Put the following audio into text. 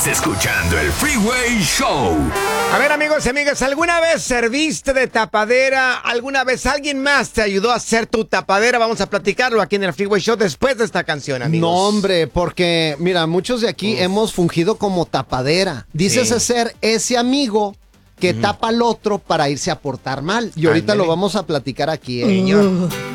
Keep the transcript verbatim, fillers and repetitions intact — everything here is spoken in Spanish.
Escuchando el Freeway Show. A ver, amigos y amigas, ¿alguna vez serviste de tapadera? ¿Alguna vez alguien más te ayudó a hacer tu tapadera? Vamos a platicarlo aquí en el Freeway Show después de esta canción, amigos. No, hombre, porque, mira, muchos de aquí Uf. hemos fungido como tapadera. Dices sí. ser ese amigo que uh-huh. tapa al otro para irse a portar mal. Y ahorita Ándale. lo vamos a platicar aquí, ¿eh? Uh.